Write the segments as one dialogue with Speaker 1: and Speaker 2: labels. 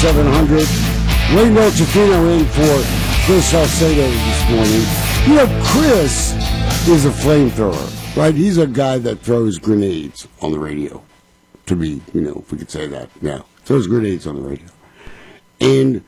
Speaker 1: 700. Rainbow Chifino in for Chris Salcedo this morning. You know, Chris is a flamethrower, right? He's a guy that throws grenades on the radio. To be, you know, if we could say that. Yeah, throws grenades on the radio. And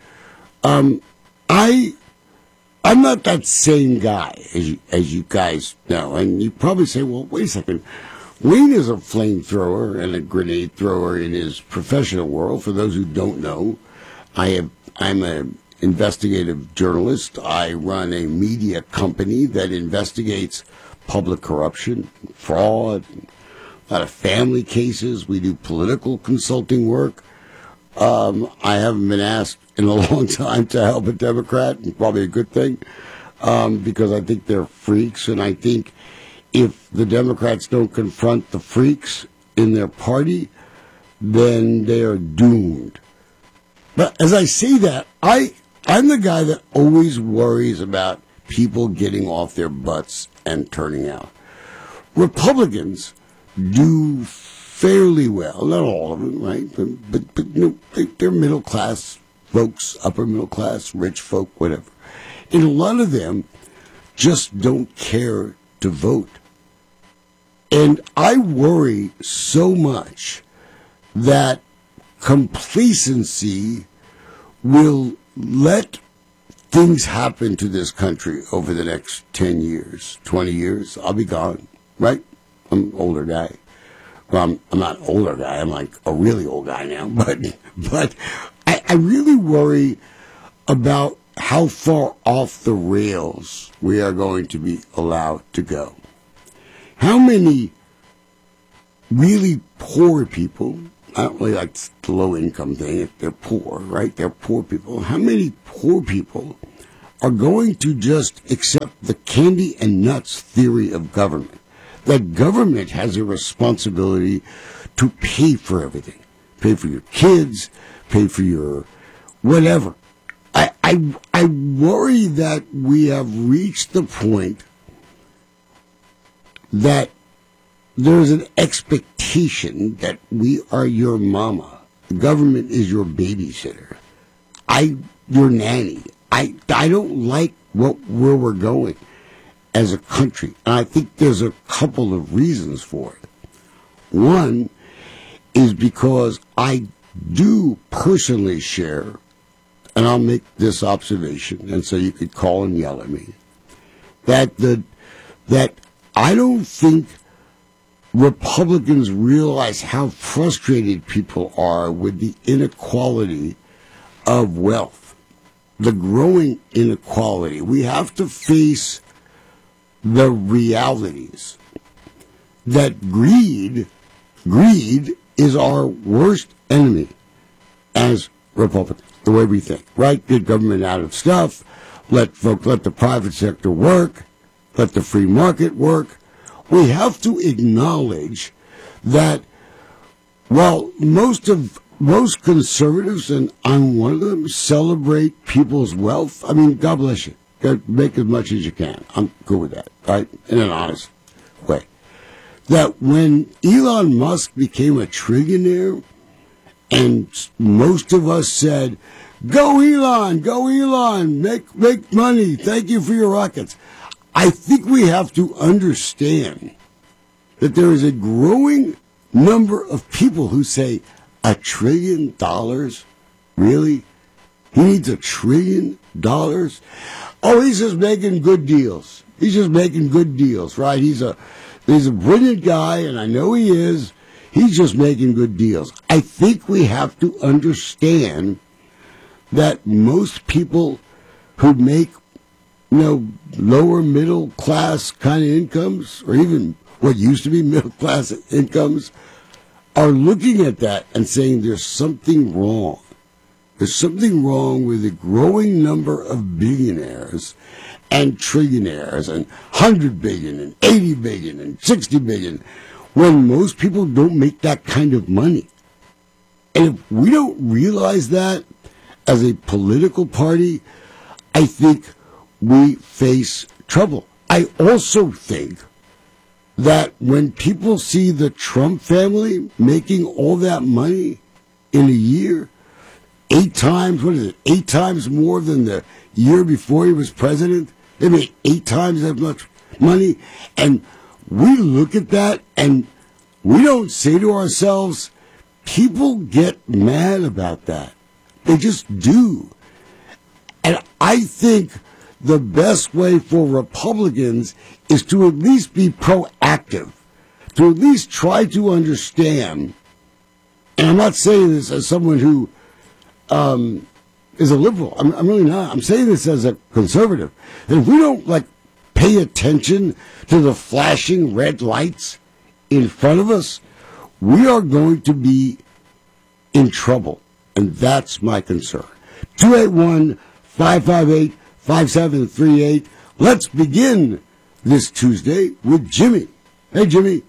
Speaker 1: I'm not that same guy, as you guys know. And you probably say, well, wait a second. Wayne is a flamethrower and a grenade thrower in his professional world. For those who don't know, I'm an investigative journalist. I run a media company that investigates public corruption, fraud, a lot of family cases. We do political consulting work. I haven't been asked in a long time to help a Democrat, and probably a good thing, because I think they're freaks, and I think if the Democrats don't confront the freaks in their party, then they are doomed. But as I say that, I'm the guy that always worries about people getting off their butts and turning out. Republicans do fairly well, not all of them, right? But you know, they're middle class folks, upper middle class, rich folk, whatever. And a lot of them just don't care to vote. And I worry so much that complacency will let things happen to this country over the next 10 years, 20 years. I'll be gone, right? I'm an older guy. Well, I'm not an older guy. I'm like a really old guy now. But I really worry about how far off the rails we are going to be allowed to go. How many really poor people, I don't really like the low-income thing, if they're poor, right? They're poor people. How many poor people are going to just accept the candy and nuts theory of government? That government has a responsibility to pay for everything. Pay for your kids, pay for your whatever. I worry that we have reached the point that there's an expectation that we are your mama. The government is your babysitter. Your nanny. I don't like where we're going as a country. And I think there's a couple of reasons for it. One is because I do personally share, and I'll make this observation, and so you could call and yell at me, that I don't think Republicans realize how frustrated people are with the inequality of wealth, the growing inequality. We have to face the realities that greed is our worst enemy as Republicans, the way we think, right? Get government out of stuff, let the private sector work, let the free market work. We have to acknowledge that while most conservatives, and I'm one of them, celebrate people's wealth, I mean, God bless you. Make as much as you can. I'm good with that, right? In an honest way. That when Elon Musk became a trillionaire, and most of us said, go Elon, make money, thank you for your rockets. I think we have to understand that there is a growing number of people who say, $1 trillion? Really? He needs $1 trillion? Oh, he's just making good deals. He's just making good deals, right? He's a brilliant guy, and I know he is. He's just making good deals. I think we have to understand that most people who make, lower middle class kind of incomes, or even what used to be middle class incomes, are looking at that and saying there's something wrong. There's something wrong with the growing number of billionaires and trillionaires and 100 billion and 80 billion and 60 billion when most people don't make that kind of money. And if we don't realize that as a political party, I think we face trouble. I also think that when people see the Trump family making all that money in a year, 8 times, what is it, 8 times more than the year before he was president. They made 8 times as much money. And we look at that and we don't say to ourselves, people get mad about that. They just do. And I think the best way for Republicans is to at least be proactive, to at least try to understand. And I'm not saying this as someone who is a liberal. I'm really not. I'm saying this as a conservative. And if we don't pay attention to the flashing red lights in front of us, we are going to be in trouble. And that's my concern. 281-558-5738. Let's begin this Tuesday with Jimmy. Hey, Jimmy.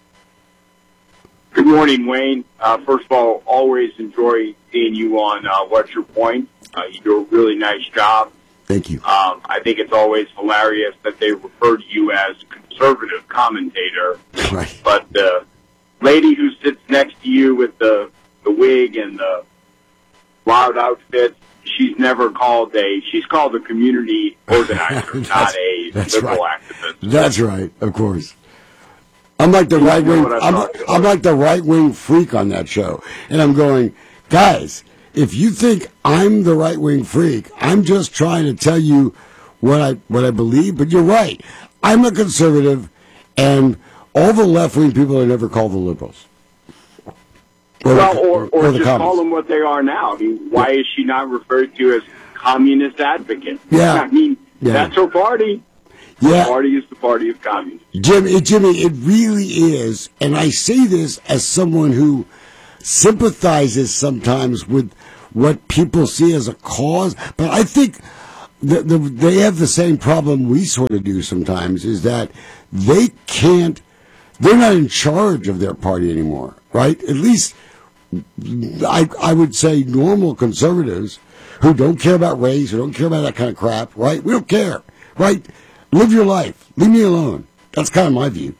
Speaker 2: Good morning, Wayne. First of all, always enjoy seeing you on What's Your Point. You do a really nice job.
Speaker 1: Thank you.
Speaker 2: I think it's always hilarious that they refer to you as conservative commentator.
Speaker 1: Right.
Speaker 2: But the lady who sits next to you with the wig and the loud outfit, she's called a community organizer, not a liberal activist.
Speaker 1: That's right, of course. I'm like the right wing. I'm like the right wing freak on that show, and I'm going, guys. If you think I'm the right wing freak, I'm just trying to tell you what I believe. But you're right. I'm a conservative, and all the left wing people are never called the liberals.
Speaker 2: Or just communists. Call them what they are now. I mean, why is she not referred to as communist advocate?
Speaker 1: Yeah,
Speaker 2: I mean, that's her party.
Speaker 1: Yeah.
Speaker 2: Her party is the party of communists.
Speaker 1: Jimmy, it really is, and I say this as someone who sympathizes sometimes with what people see as a cause, but I think they have the same problem we sort of do sometimes, is that they're not in charge of their party anymore, right? At least I would say normal conservatives who don't care about race, who don't care about that kind of crap, right? We don't care, right? Live your life. Leave me alone. That's kind of my view.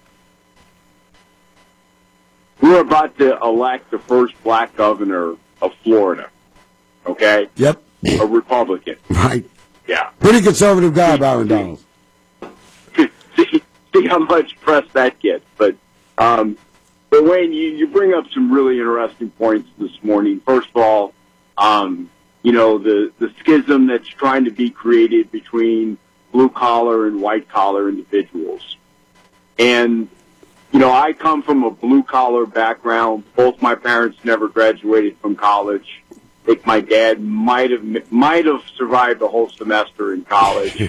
Speaker 2: We're about to elect the first black governor of Florida. Okay?
Speaker 1: Yep.
Speaker 2: A Republican.
Speaker 1: Right.
Speaker 2: Yeah.
Speaker 1: Pretty conservative guy, Byron Donalds.
Speaker 2: See how much press that gets. But Wayne, you bring up some really interesting points this morning. First of all, the schism that's trying to be created between blue-collar and white-collar individuals. And, I come from a blue-collar background. Both my parents never graduated from college. I think my dad might have survived a whole semester in college.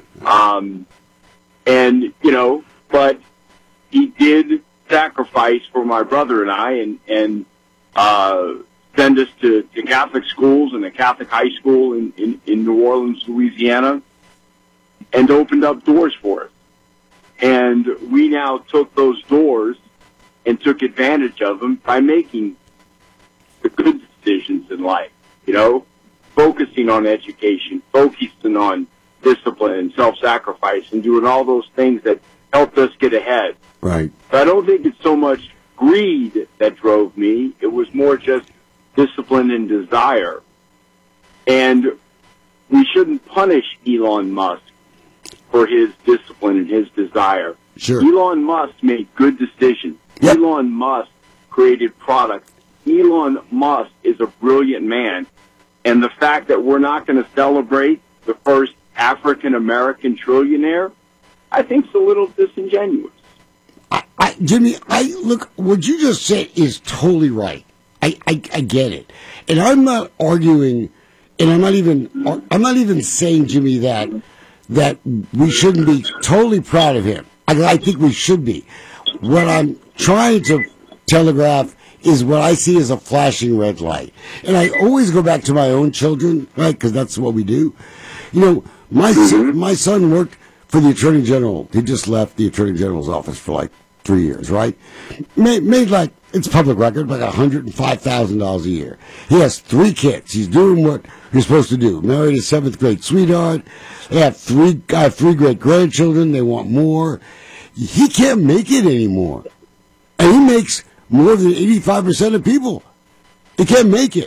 Speaker 2: But he did sacrifice for my brother and I and send us to Catholic schools and a Catholic high school in New Orleans, Louisiana, and opened up doors for us. And we now took those doors and took advantage of them by making the good decisions in life, focusing on education, focusing on discipline and self-sacrifice, and doing all those things that helped us get ahead.
Speaker 1: Right.
Speaker 2: But I don't think it's so much greed that drove me. It was more just discipline and desire. And we shouldn't punish Elon Musk for his discipline and his desire.
Speaker 1: Sure.
Speaker 2: Elon Musk made good decisions.
Speaker 1: Yep.
Speaker 2: Elon Musk created products. Elon Musk is a brilliant man. And the fact that we're not going to celebrate the first African-American trillionaire, I think is a little disingenuous.
Speaker 1: Jimmy, look, what you just said is totally right. I get it. And I'm not arguing, and I'm not even saying, Jimmy, that we shouldn't be totally proud of him. I think we should be. What I'm trying to telegraph is what I see as a flashing red light. And I always go back to my own children, right, because that's what we do. My son worked for the Attorney General. He just left the Attorney General's office for 3 years, right? Made it's public record, $105,000 a year. He has 3 kids. He's doing what he's supposed to do. Married a 7th grade sweetheart. They have 3 great grandchildren. They want more. He can't make it anymore. And he makes more than 85% of people. He can't make it.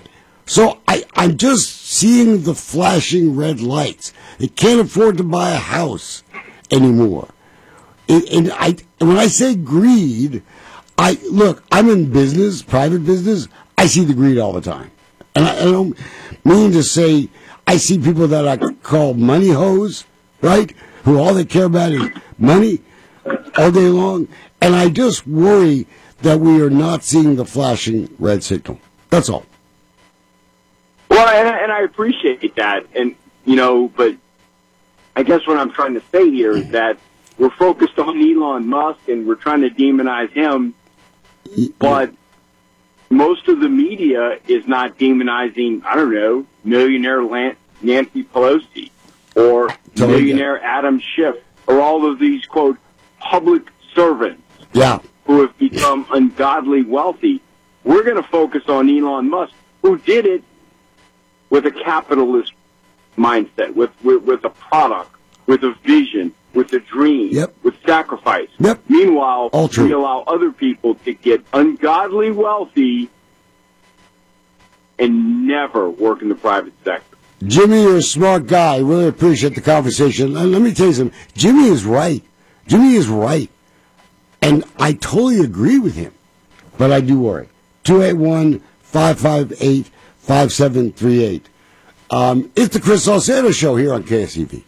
Speaker 1: So I'm just seeing the flashing red lights. They can't afford to buy a house anymore. And when I say greed, I'm in business, private business. I see the greed all the time. And I don't mean to say I see people that I call money hoes, right? Who all they care about is money all day long. And I just worry that we are not seeing the flashing red signal. That's all.
Speaker 2: Well, and I appreciate that. And, but I guess what I'm trying to say here is that we're focused on Elon Musk and we're trying to demonize him, but most of the media is not demonizing, I don't know, millionaire Nancy Pelosi or millionaire Adam Schiff or all of these, quote, public servants who have become ungodly wealthy. We're going to focus on Elon Musk, who did it with a capitalist mindset, with a product, with a vision, with a dream, with sacrifice. Meanwhile, we allow other people to get ungodly wealthy and never work in the private sector.
Speaker 1: Jimmy, you're a smart guy. I really appreciate the conversation. And let me tell you something. Jimmy is right. Jimmy is right. And I totally agree with him. But I do worry. 281-558-5738. It's the Chris Salcedo Show here on KSEV.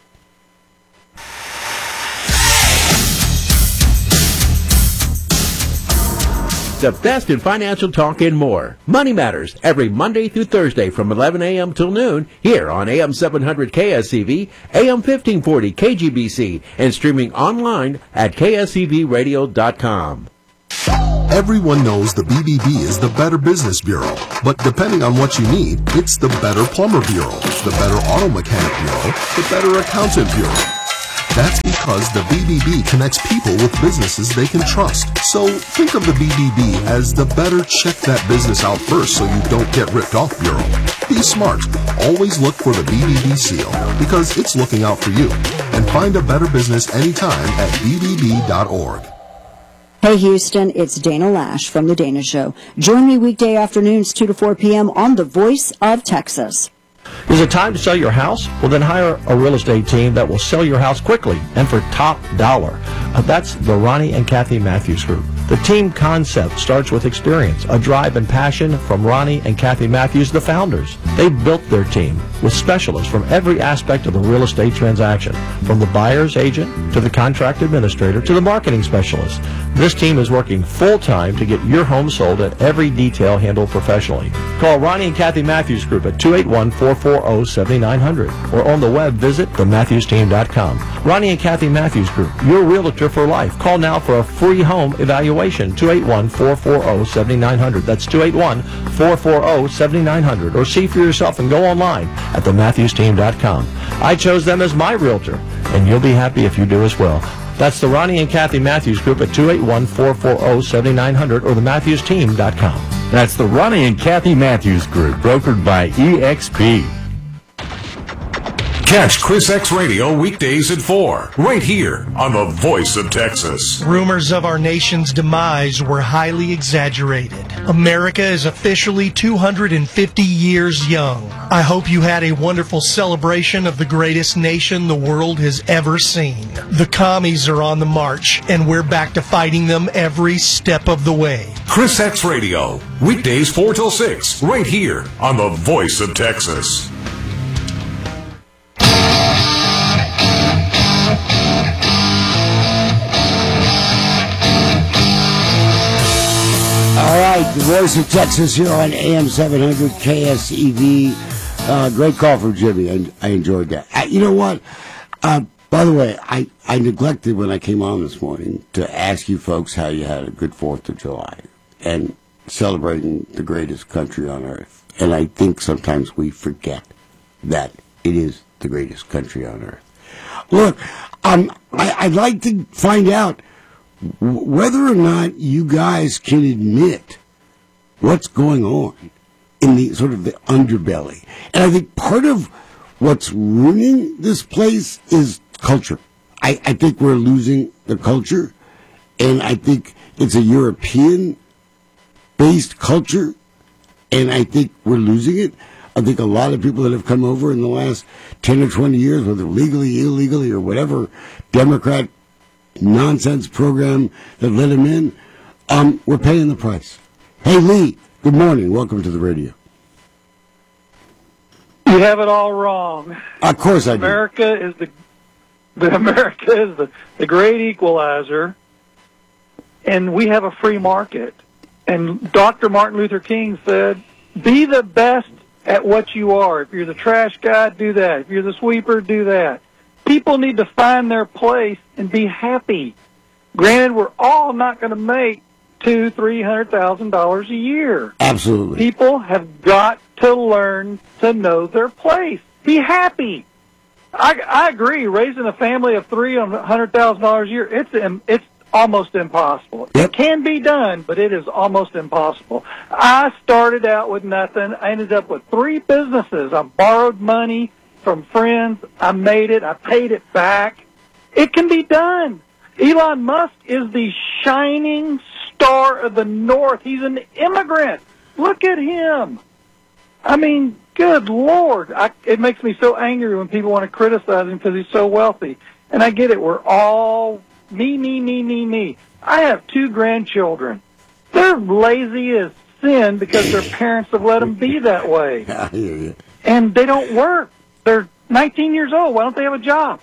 Speaker 3: The best in financial talk and more. Money Matters, every Monday through Thursday from 11 a.m. till noon, here on AM 700 KSCV, AM 1540 KGBC, and streaming online at kscvradio.com.
Speaker 4: Everyone knows the BBB is the Better Business Bureau, but depending on what you need, it's the Better Plumber Bureau, the Better Auto Mechanic Bureau, the Better Accountant Bureau. That's because the BBB connects people with businesses they can trust. So think of the BBB as the better check that business out first so you don't get ripped off bureau. Be smart. Always look for the BBB seal because it's looking out for you. And find a better business anytime at bbb.org.
Speaker 5: Hey Houston, it's Dana Lash from The Dana Show. Join me weekday afternoons 2 to 4 p.m. on The Voice of Texas.
Speaker 6: Is it time to sell your house? Well, then hire a real estate team that will sell your house quickly and for top dollar. That's the Ronnie and Kathy Matthews Group. The team concept starts with experience, a drive and passion from Ronnie and Kathy Matthews, the founders. They built their team with specialists from every aspect of the real estate transaction, from the buyer's agent to the contract administrator to the marketing specialist. This team is working full-time to get your home sold and every detail handled professionally. Call Ronnie and Kathy Matthews Group at 281-440-7900 or on the web visit thematthewsteam.com. Ronnie and Kathy Matthews Group, your realtor for life. Call now for a free home evaluation, 281-440-7900. That's 281-440-7900. Or see for yourself and go online at thematthewsteam.com. I chose them as my realtor, and you'll be happy if you do as well. That's the Ronnie and Kathy Matthews Group at 281-440-7900 or thematthewsteam.com.
Speaker 7: That's the Ronnie and Kathy Matthews Group, brokered by EXP.
Speaker 8: Catch Chris X Radio weekdays at 4, right here on the Voice of Texas.
Speaker 9: Rumors of our nation's demise were highly exaggerated. America is officially 250 years young. I hope you had a wonderful celebration of the greatest nation the world has ever seen. The commies are on the march, and we're back to fighting them every step of the way.
Speaker 8: Chris X Radio, weekdays 4 till 6, right here on the Voice of Texas.
Speaker 1: All right, the Voice of Texas here on AM 700 KSEV. Great call from Jimmy. I enjoyed that. You know what? By the way, I neglected when I came on this morning to ask you folks how you had a good 4th of July and celebrating the greatest country on earth. And I think sometimes we forget that it is the greatest country on earth. Look, I'd like to find out whether or not you guys can admit what's going on in the sort of the underbelly. And I think part of what's ruining this place is culture. I think we're losing the culture, and I think it's a European-based culture, And I think we're losing it. I think a lot of people that have come over in the last 10 or 20 years, whether legally, illegally, or whatever Democrat nonsense program that let them in, we're paying the price. Hey, Lee, good morning. Welcome to the radio.
Speaker 10: You have it all wrong.
Speaker 1: Of course I do.
Speaker 10: America is the great equalizer, and we have a free market. And Dr. Martin Luther King said, be the best at what you are. If you're the trash guy, do that. If you're the sweeper, do that. People need to find their place and be happy. Granted, we're all not going to make $200,000-$300,000 a year.
Speaker 1: Absolutely.
Speaker 10: People have got to learn to know their place. Be happy. I agree. Raising a family of $300,000 a year, it's almost impossible.
Speaker 1: Yep.
Speaker 10: It can be done, but it is almost impossible. I started out with nothing. I ended up with 3 businesses. I borrowed money from friends. I made it. I paid it back. It can be done. Elon Musk is the shining star of the North. He's an immigrant. Look at him. I mean, good Lord. It makes me so angry when people want to criticize him because he's so wealthy. And I get it. We're all me. I have 2 grandchildren. They're lazy as sin because their parents have let them be that way.
Speaker 1: I hear you.
Speaker 10: And they don't work. They're 19 years old. Why don't they have a job?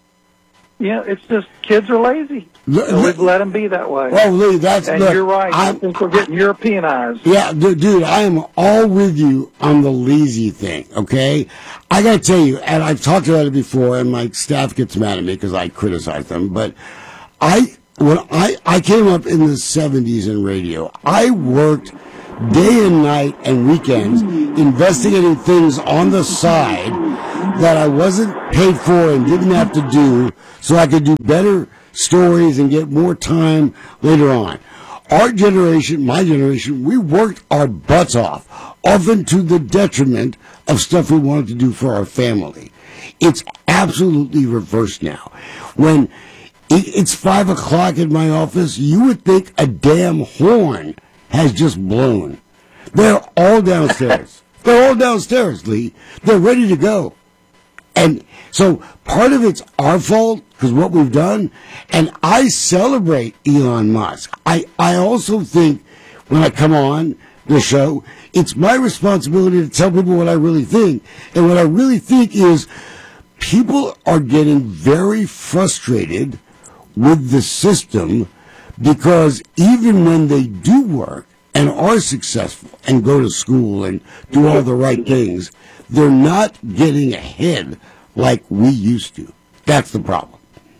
Speaker 10: It's just kids are lazy. So we let them be that way.
Speaker 1: Well, Lee,
Speaker 10: you're right. I think we're getting Europeanized.
Speaker 1: Yeah, dude, I am all with you on the lazy thing, okay? I got to tell you, and I've talked about it before, and my staff gets mad at me because I criticize them, but when I came up in the 70s in radio, I worked day and night and weekends investigating things on the side that I wasn't paid for and didn't have to do so I could do better stories and get more time later on. Our generation, my generation, we worked our butts off, often to the detriment of stuff we wanted to do for our family. It's absolutely reversed now. When it's 5 o'clock in my office, you would think a damn horn has just blown. They're all downstairs. They're all downstairs, Lee. They're ready to go. And so part of it's our fault because what we've done, and I celebrate Elon Musk. I also think when I come on the show, it's my responsibility to tell people what I really think. And what I really think is people are getting very frustrated with the system because even when they do work and are successful and go to school and do all the right things, they're not getting ahead like we used to. That's the problem.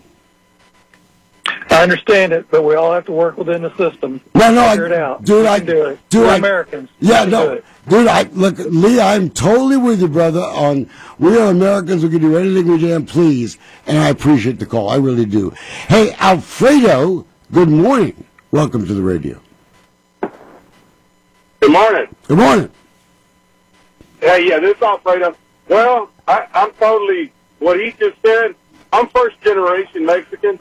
Speaker 10: I understand it, but we all have to work within the system. Figure it out.
Speaker 1: Dude,
Speaker 10: we can do it. We're Americans.
Speaker 1: Yeah, no. Dude, look, Lee, I'm totally with you, brother, on we are Americans. We can do anything we can, please. And I appreciate the call. I really do. Hey, Alfredo, good morning. Welcome to the radio.
Speaker 11: Good morning.
Speaker 1: Good morning.
Speaker 11: Yeah, this is Alfredo. Well, I'm totally, what he just said, I'm first generation Mexican.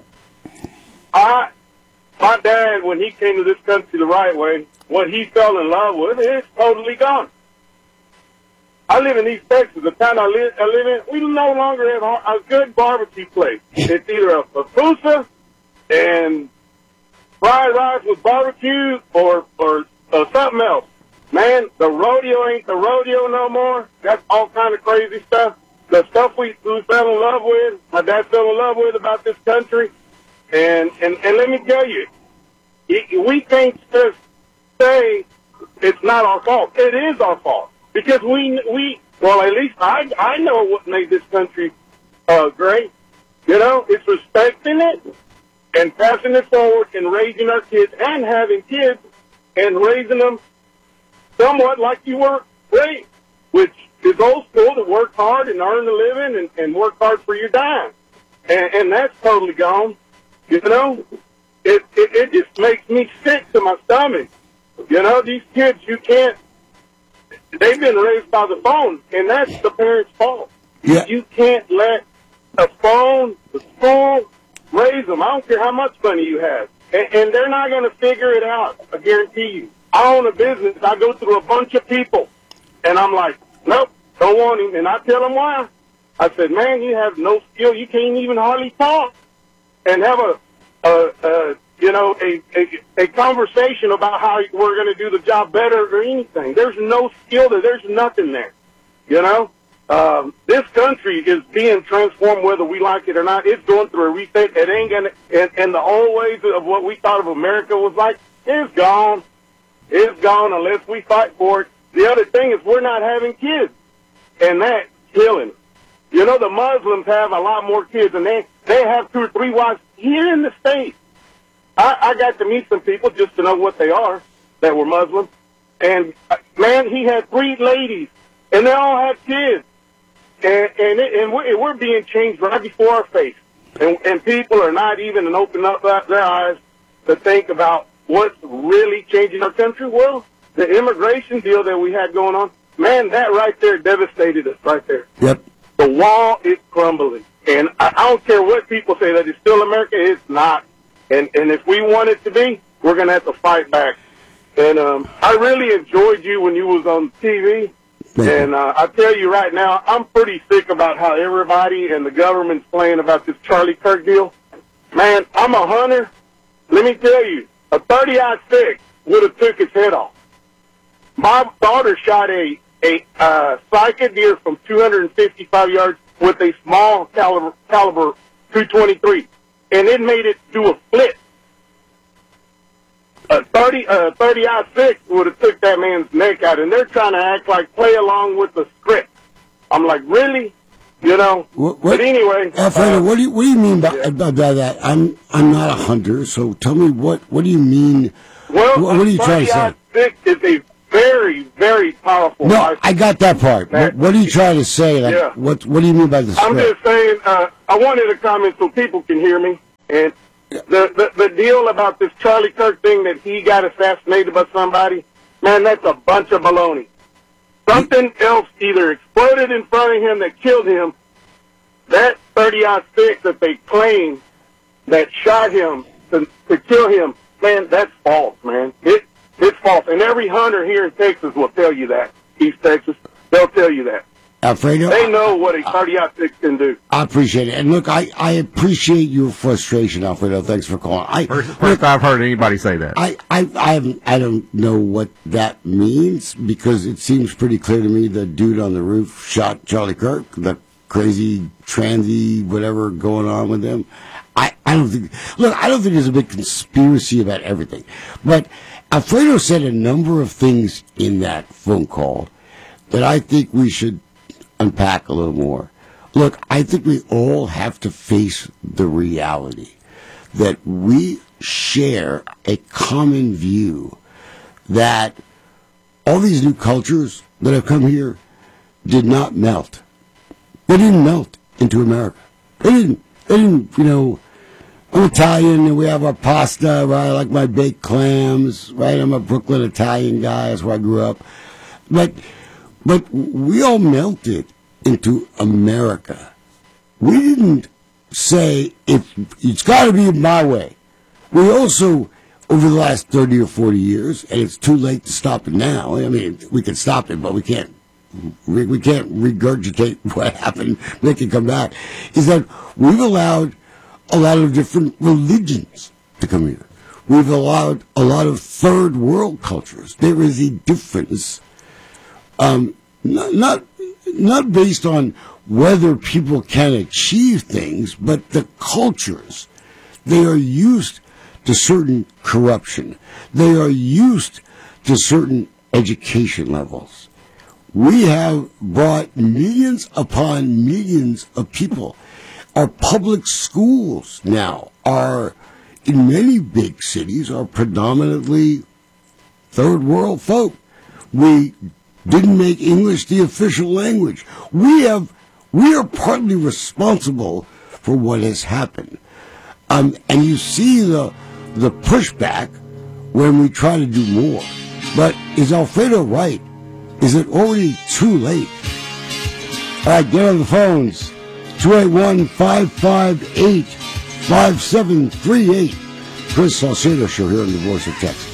Speaker 11: My dad, when he came to this country the right way, what he fell in love with is totally gone. I live in East Texas. The town I live in, we no longer have a good barbecue place. It's either a pupusa and fried rice with barbecue or something else. Man, the rodeo ain't the rodeo no more. That's all kind of crazy stuff. The stuff we fell in love with, my dad fell in love with about this country. And let me tell you, we can't just say it's not our fault. It is our fault. Because well, at least I know what made this country great. It's respecting it and passing it forward and raising our kids and having kids and raising them somewhat like you were raised, which is old school to work hard and earn a living and work hard for your dime. And that's totally gone. It just makes me sick to my stomach. These kids, they've been raised by the phone, and that's the parents' fault.
Speaker 1: Yeah.
Speaker 11: You can't let the phone, the school, raise them. I don't care how much money you have. And they're not going to figure it out, I guarantee you. I own a business. I go through a bunch of people, and I'm like, nope, don't want him. And I tell them why. I said, man, you have no skill. You can't even hardly talk and have a conversation about how we're going to do the job better or anything. There's no skill there. There's nothing there. You know, this country is being transformed whether we like it or not. It's going through a reset. It ain't going to, and the old ways of what we thought of America was like, it's gone. It's gone unless we fight for it. The other thing is we're not having kids, and that's killing. You know, the Muslims have a lot more kids, and they have 2 or 3 wives here in the States. I got to meet some people just to know what they are that were Muslim. And, man, he had 3 ladies, and they all had kids. And we're being changed right before our face. And people are not even opening up their eyes to think about what's really changing our country. Well, the immigration deal that we had going on, man, that right there devastated us right there.
Speaker 1: Yep.
Speaker 11: The wall is crumbling. And I don't care what people say that it's still America. It's not. And if we want it to be, we're going to have to fight back. And I really enjoyed you when you was on TV. And I tell you right now, I'm pretty sick about how everybody and the government's playing about this Charlie Kirk deal. Man, I'm a hunter. Let me tell you, a 30-06 would have took his head off. My daughter shot a Psychic deer from 255 yards with a small caliber 223, and it made it do a flip. A 30-06 would have took that man's neck out, and they're trying to act like play along with the script. I'm like, really? You know? But anyway,
Speaker 1: Alfredo, what do you mean by that? I'm not a hunter, so tell me what do you mean?
Speaker 11: Well,
Speaker 1: what are you trying to say?
Speaker 11: 30-06 is a very, very powerful rifle.
Speaker 1: I got that part. What are you trying to say? Like,
Speaker 11: yeah.
Speaker 1: What do you mean by the script?
Speaker 11: I'm just saying, I wanted to comment so people can hear me. And the deal about this Charlie Kirk thing that he got assassinated by somebody, man, that's a bunch of baloney. Something else either exploded in front of him that killed him. That 30-06 that they claim that shot him to kill him, man, that's false, man. It's false. And every hunter here in Texas will tell you that. East Texas, they'll tell you that.
Speaker 1: Alfredo,
Speaker 11: they know what a 30-06 can do.
Speaker 1: I appreciate it. And look, I appreciate your frustration, Alfredo. Thanks for calling.
Speaker 7: First I've heard anybody say that.
Speaker 1: I don't know what that means, because it seems pretty clear to me the dude on the roof shot Charlie Kirk, the crazy transy whatever going on with him. I don't think there's a big conspiracy about everything. But Alfredo said a number of things in that phone call that I think we should unpack a little more. Look, I think we all have to face the reality that we share a common view that all these new cultures that have come here did not melt. They didn't melt into America. They didn't, you know, I'm Italian and we have our pasta, right? I like my baked clams, right? I'm a Brooklyn Italian guy. That's where I grew up. But we all melted into America. We didn't say it's got to be my way. We also, over the last 30 or 40 years, and it's too late to stop it now. I mean, we can stop it, but we can't regurgitate what happened, make it come back, is that we've allowed a lot of different religions to come here. We've allowed a lot of third world cultures. There is a difference, not based on whether people can achieve things, but the cultures. They are used to certain corruption. They are used to certain education levels. We have brought millions upon millions of people. Our public schools now are, in many big cities, are predominantly third world folk. We didn't make English the official language. We are partly responsible for what has happened. And you see the pushback when we try to do more. But is Alfredo right? Is it already too late? All right, get on the phones. 281-558-5738. Chris Salcedo Show here on the Voice of Texas.